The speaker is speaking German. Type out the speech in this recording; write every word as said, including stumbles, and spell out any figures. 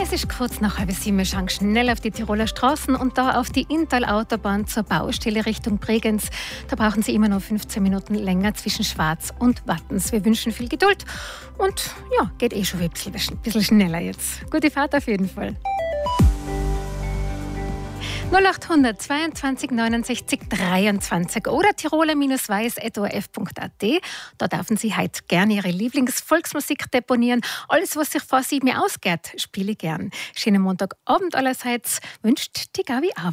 Es ist kurz nach halb sieben. Wir schauen schnell auf die Tiroler Straßen und da auf die Inntal-Autobahn zur Baustelle Richtung Bregenz. Da brauchen Sie immer noch fünfzehn Minuten länger zwischen Schwarz und Wattens. Wir wünschen viel Geduld und ja, geht eh schon ein bisschen, ein bisschen schneller jetzt. Gute Fahrt auf jeden Fall. null acht hundert zweiundzwanzig neunundsechzig dreiundzwanzig oder tiroler-weiß at o r f punkt a t. Da dürfen Sie heute gerne Ihre Lieblingsvolksmusik deponieren. Alles, was sich vor sieben ausgeht, spiele ich gern. Schönen Montagabend allerseits wünscht die Gabi auch.